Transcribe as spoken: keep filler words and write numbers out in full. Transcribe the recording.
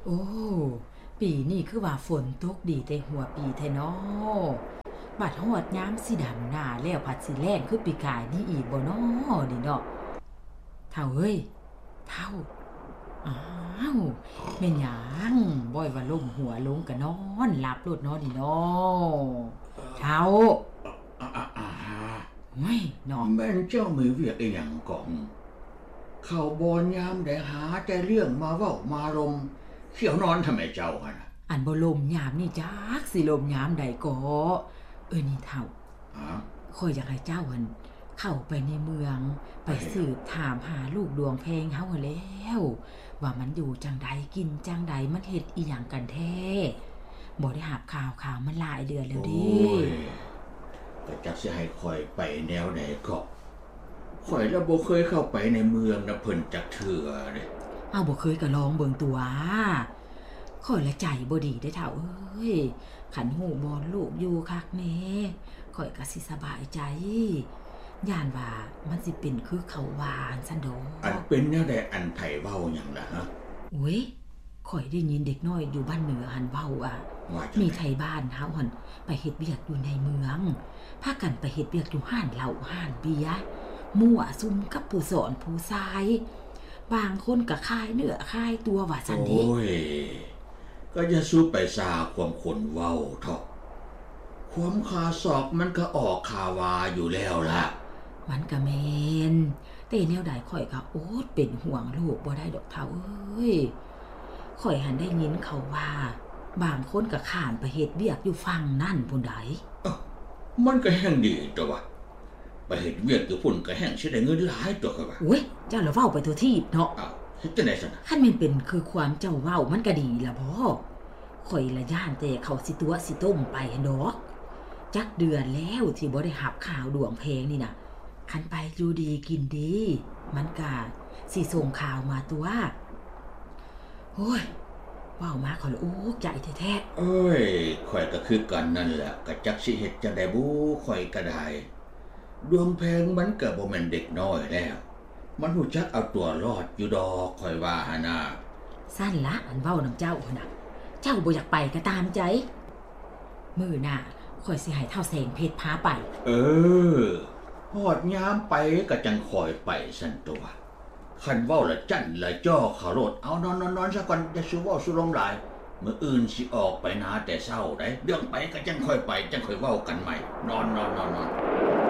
โอ้ปีนี้คือว่าฝนตกดีแต่หัวปีแท้น้อบัดฮอดยามสิดำหน้าแล้วผัดสิแล้งคือปีกายนี่อีกบ่น้อนี่เนาะเฒ่าเอ้ยเฒ่าอ้าวแม่นหยังบ่อยว่าลงหัวลงก็นอนหลับโลดเนาะนี่เนาะเฒ่าโอ้ยเนาะแม่นเจ้ามีเวียกอีหยังก่อนเข้าบ่อนยามได้หาแต่เรื่องมาเว้ามารมเขียวนอนทำไมเจ้าหั่นน่ะอันบ่ลมยามนี่จักสิลมยามใดก็เอ้ยนี่เฒ่าฮะข้อยอยากให้เจ้าหั่นเข้าไปในเมืองไปสืบถามหาลูกดวงแพงเฮาแล้วว่ามันอยู่จังใดกินจังใดมันเฮ็ดอีหยังกันแท้บ่ได้รับข่าวข่าวมันหลายเดือนแล้วเด้ก็จักสิให้ข่อยไปแนวใดก็ข่อยแล้วบ่เคยเข้าไปในเมืองนะเพิ่นจักเทื่อเด้อ้าวบ่เคยก็ลองเบิ่งตัวข้อยละใจบ่ดีได้เฒ่าเอ้ยคันฮู้บ่ลูกอยู่คักแม่ข้อยก็สิสบายใจย่านว่ามันสิเป็นคือเขาว่าซั่นดอกอันเป็นแนวใดอันไผเว้าหยังล่ะฮะโอ้ยข้อยได้ยินเด็กน้อยอยู่บ้านเหนือหันเว้าอ่ะมีไทบ้านเฮาหั่นไปเฮ็ดเวียกอยู่ในเมืองพากันไปเฮ็ดเวียกอยู่ห้านเหล้าห้านเบียร์มั่วซุ่มกับผู้สอนผู้ชายบางคนก็ขายเนื้อขายตัวว่าซั่นเด้โอ้ยก็อย่าสู้ไปซาความคนเว้าเถาะความคาศอกมันก็ออกคาวาอยู่แล้วล่ะมันก็แม่นแต่แนวใดข่อยก็โอดเป็นห่วงลูกบ่ได้ดอกเฒ่าเอ้ยข่อยหันได้ยินเขาว่าบางคนก็ข้ามไปเฮ็ดเวียกอยู่ฝั่งนั่นพุ่นใดมันก็แห่งดีตัววะไปเฮ็ดเวียกอยู่พุ่นก็แห่งสิได้เงินหลายตัวก็ว่าโอ้ยเจ้าละเว้าไปทั่วทีบเนาะอ้าวเฮ็ดจังได๋ซั่นคันแม่นเป็นคือความเจ้าเว้ามันก็ดีล่ะบ่ข่อยละย่านแต่เขาสิตัวสิต้มไปหั่นดอกจักเดือนแล้วที่บ่ได้รับข่าวดวงแพงนี่น่ะคันไปอยู่ดีกินดีมันก็สิส่งข่าวมาตัวโอ้ยว้าวมาข่อยละโอ้ใจแท้ๆเอ้ยข่อยก็คือกันนั่นแหละก็จักสิเฮ็ดจังได๋บ่ข่อยก็ได้ดวงแพงมันก็บ่แม่นเด็กน้อยแล้วมันรู้จักเอาตัวรอดอยู่ดอกข่อยว่าหั่นน่ะซั่นละอันเว้านำเจ้าหั่นน่ะเจ้าบ่อยากไปก็ตามใจมื้อหน้าข่อยสิให้เฒ่าแสงเพชรพาไปเออฮอดยามไปก็จังค่อยไปซั่นตัวคันเว้าละจั่นละจ้อเขาโลดเอานอนๆๆซะก่อนอย่าสิเว้าสุลมหลายมื้ออื่นสิออกไปนาแต่เช้าได้เรื่องไปก็จังค่อยไปจังค่อยเว้ากันใหม่นอนๆๆๆ